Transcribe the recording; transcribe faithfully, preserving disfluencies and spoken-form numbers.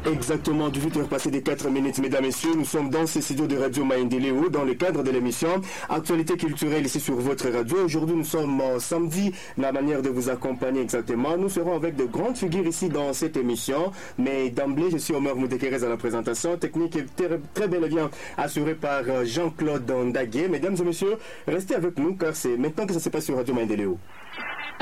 Exactement, dix-huit heures passées des quatre minutes, mesdames et messieurs, nous sommes dans ce studio de Radio Maendeleo dans le cadre de l'émission Actualité culturelle ici sur votre radio. Aujourd'hui, nous sommes euh, samedi, la manière de vous accompagner exactement. Nous serons avec de grandes figures ici dans cette émission, mais d'emblée, je suis Omer Moudekerez à la présentation. Technique est très, très bel et bien assurée par euh, Jean-Claude Ndagué. Mesdames et messieurs, restez avec nous car c'est maintenant que ça se passe sur Radio Maendeleo.